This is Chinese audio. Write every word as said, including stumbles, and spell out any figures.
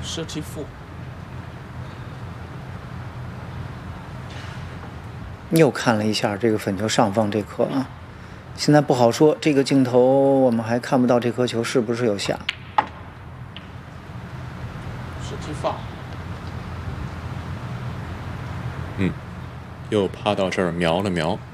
失其负。 又看了一下这个粉球上方这颗啊，现在不好说，这个镜头我们还看不到这颗球是不是有下。 失其发。 嗯，又趴到这儿瞄了瞄。